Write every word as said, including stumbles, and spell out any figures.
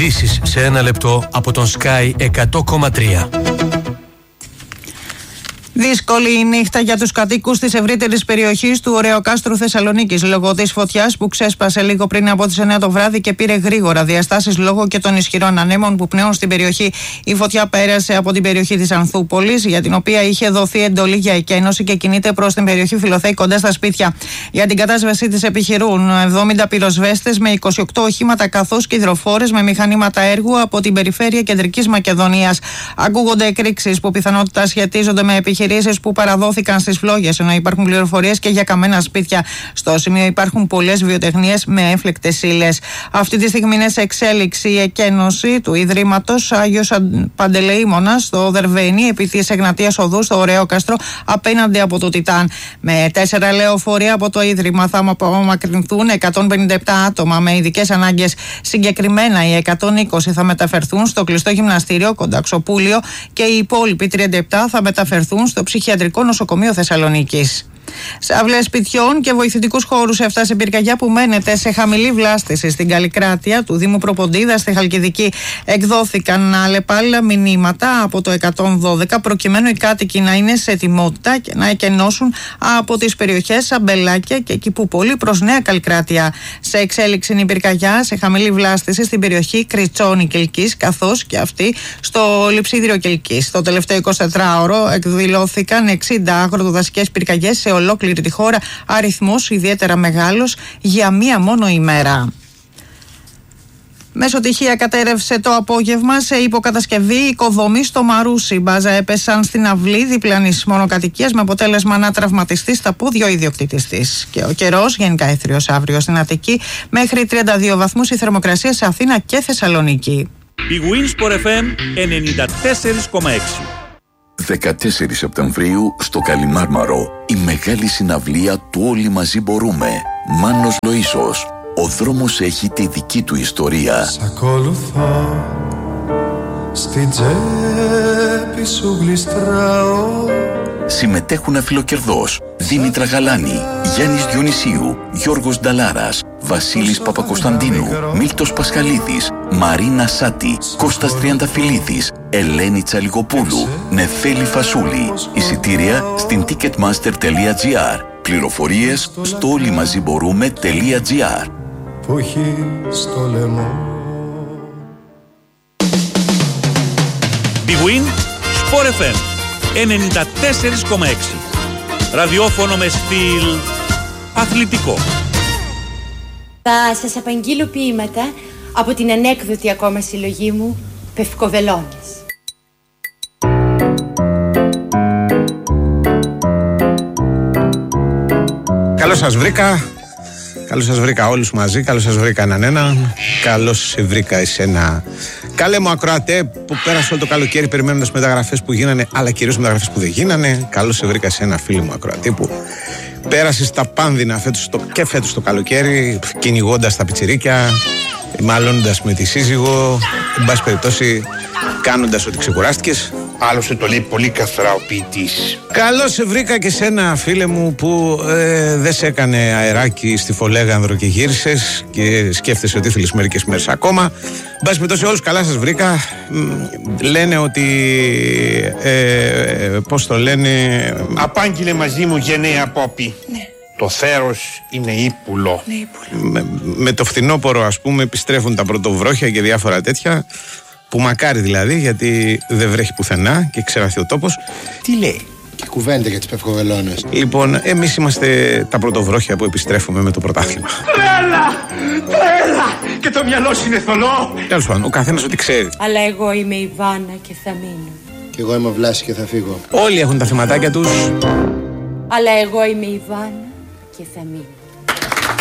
Ειδήσεις σε ένα λεπτό από τον Sky εκατό κόμμα τρία. Δύσκολη η νύχτα για τους κατοίκους της ευρύτερης περιοχής του Ωρεοκάστρου Θεσσαλονίκης λόγω της φωτιάς που ξέσπασε λίγο πριν από τις εννιά το βράδυ και πήρε γρήγορα διαστάσεις λόγω και των ισχυρών ανέμων που πνέουν στην περιοχή. Η φωτιά πέρασε από την περιοχή της Ανθούπολης, για την οποία είχε δοθεί εντολή για εκένωση και κινείται προς την περιοχή Φιλοθέη κοντά στα σπίτια. Για την κατάσβεσή της επιχειρούν εβδομήντα πυροσβέστες με είκοσι οκτώ οχήματα καθώς και υδροφόρες με μηχανήματα έργου από την περιφέρεια Κεντρικής Μακεδονίας. Ακούγονται εκρήξεις που πιθανότητα σχετίζονται με επιχειρήσεις που παραδόθηκαν στις φλόγες, ενώ υπάρχουν πληροφορίες και για καμένα σπίτια. Στο σημείο υπάρχουν πολλές βιοτεχνίες με έφλεκτες ύλες. Αυτή τη στιγμή είναι σε εξέλιξη η εκένωση του Ιδρύματος Άγιος Παντελεήμονας στο Δερβαίνι επί της Εγνατίας Οδού στο Ωρεόκαστρο απέναντι από το Τιτάν. Με τέσσερα λεωφορεία από το Ίδρυμα θα απομακρυνθούν εκατόν πενήντα επτά άτομα με ειδικές ανάγκες. Συγκεκριμένα οι εκατόν είκοσι θα μεταφερθούν στο κλειστό γυμναστήριο Κονταξοπούλιο και οι υπόλοιποι τριάντα επτά θα μεταφερθούν στο Ψυχιατρικό Νοσοκομείο Θεσσαλονίκης. Σε αυλές σπιτιών και βοηθητικούς χώρους έφτασε πυρκαγιά που μένεται σε χαμηλή βλάστηση στην Καλλικράτεια του Δήμου Προποντίδα στη Χαλκιδική. Εκδόθηκαν αλλεπάλληλα μηνύματα από το εκατόν δώδεκα προκειμένου οι κάτοικοι να είναι σε ετοιμότητα και να εκενώσουν από τις περιοχές Αμπελάκια και Κηπούπολη προς Νέα Καλλικράτεια. Σε εξέλιξη είναι η πυρκαγιά σε χαμηλή βλάστηση στην περιοχή Κριτσόνη Κιλκής καθώς και αυτή στο Λειψίδριο Κιλκής. Το τελευταίο εικοσιτετράωρο εκδηλώθηκαν εξήντα αγροτοδασικές πυρκαγιές σε ολόκληρη τη χώρα, αριθμός ιδιαίτερα μεγάλος για μία μόνο ημέρα. Μεσοτυχία κατέρευσε το απόγευμα σε υποκατασκευή οικοδομή στο Μαρούσι. Μπάζα έπεσαν στην αυλή διπλανής μονοκατοικίας με αποτέλεσμα να τραυματιστεί στα πόδια ο ιδιοκτήτης της. Και ο καιρός γενικά έθριος αύριο στην Αττική, μέχρι τριάντα δύο βαθμούς η θερμοκρασία σε Αθήνα και Θεσσαλονίκη. Η Winsport εφ εμ ενενήντα τέσσερα κόμμα έξι. δεκατέσσερις Σεπτεμβρίου στο Καλιμάρμαρο, η μεγάλη συναυλία του Όλοι Μαζί Μπορούμε. Μάνος Λοΐσος. Ο δρόμος έχει τη δική του ιστορία. Σ' ακολουθώ, στην τσέπη σου γλιστράω. Συμμετέχουν Αφιλοκερδός, Δήμητρα Γαλάνη, Γιάννης Διονυσίου, Γιώργος Νταλάρας, Βασίλης Παπακοσταντίνου, Μίλτος Πασχαλίδης, Μαρίνα Σάτη, Κώστας Τριανταφυλλίδης, Ελένη Τσαλιγοπούλου, Νεφέλη Φασούλη. Εισιτήρια στην ticketmaster τελεία gr. Πληροφορίες στο όλοιμαζιμπορούμε τελεία gr. Που έχει στο λαιμό. Big Win Sport εφ εμ ενενήντα τέσσερα κόμμα έξι. Ραδιόφωνο με στυλ αθλητικό. Θα σας απαγγείλω ποίηματα από την ανέκδοτη ακόμα συλλογή μου Πευκοβελώνες. Καλώς σας βρήκα. Καλώς σας βρήκα όλους μαζί. Καλώς σας βρήκα έναν έναν. Καλώς σε βρήκα εσένα. Καλέ μου ακροατέ που πέρασε όλο το καλοκαίρι περιμένοντας μεταγραφές που γίνανε, αλλά κυρίως μεταγραφές που δεν γίνανε. Καλώς σε βρήκα εσένα, φίλοι μου ακροατέ, που πέρασες τα πάνδυνα φέτος το, και φέτος το καλοκαίρι, κυνηγώντας τα πιτσιρίκια, μαλώνοντας με τη σύζυγο, εν πάση περιπτώσει κάνοντας ότι ξεκουράστηκες. Άλλωστε το λέει πολύ καθαρά ο ποιητής. Καλώς σε βρήκα και σένα, φίλε μου, που ε, δεν σε έκανε αεράκι στη Φολέγανδρο και γύρισες και σκέφτεσαι ότι ήθελες μερικές μέρες ακόμα. Εν πάση περιπτώσει, όλους καλά σας βρήκα. Λένε ότι ε, πώς το λένε, απάγγειλε μαζί μου γενναία Πόπη. Ναι. Το θέρος είναι ύπουλο. Ναι, ύπουλο. Με, με το φθινόπωρο, ας πούμε, επιστρέφουν τα πρωτοβρόχια και διάφορα τέτοια, που μακάρι δηλαδή, γιατί δεν βρέχει πουθενά και ξεραθεί ο τόπος. Τι λέει? Και κουβέντα για τις Πευκοβελώνες. Λοιπόν, εμείς είμαστε τα πρωτοβρόχια που επιστρέφουμε με το πρωτάθλημα. Τρέλα! Τρέλα! Και το μυαλό σου είναι θολό. Τέλος πάντων, ο καθένας ό,τι ξέρει. Αλλά εγώ είμαι η Βάνα και θα μείνω. Και εγώ είμαι ο Βλάσης και θα φύγω. Όλοι έχουν τα θεματάκια τους. Αλλά εγώ είμαι η Βάνα και θα μείνω.